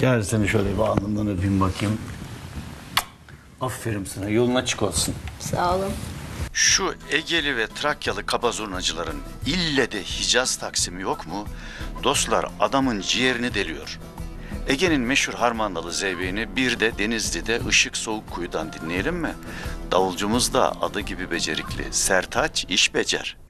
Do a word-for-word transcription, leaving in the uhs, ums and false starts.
Gel seni şöyle bir alnından öpeyim bakayım. Aferin sana, yolun açık olsun. Sağ olun. Şu Egeli ve Trakyalı kaba zurnacıların ille de Hicaz Taksimi yok mu? Dostlar adamın ciğerini deliyor. Ege'nin meşhur harmandalı zeybeğini bir de Denizli'de Işık Soğuk Kuyu'dan dinleyelim mi? Davulcumuz da adı gibi becerikli. Sertaç iş becer.